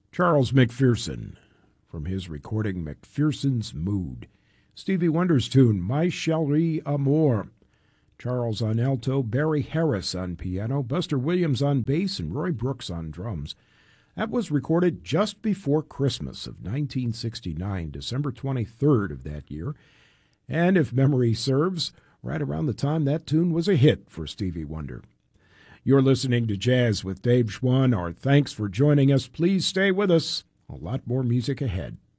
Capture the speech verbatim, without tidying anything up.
Charles McPherson, from his recording McPherson's Mood. Stevie Wonder's tune, My Chérie Amour. Charles on alto, Barry Harris on piano, Buster Williams on bass, and Roy Brooks on drums. That was recorded just before Christmas of nineteen sixty-nine, December twenty-third of that year. And if memory serves, right around the time that tune was a hit for Stevie Wonder. You're listening to Jazz with Dave Schwann. Our thanks for joining us. Please stay with us. A lot more music ahead.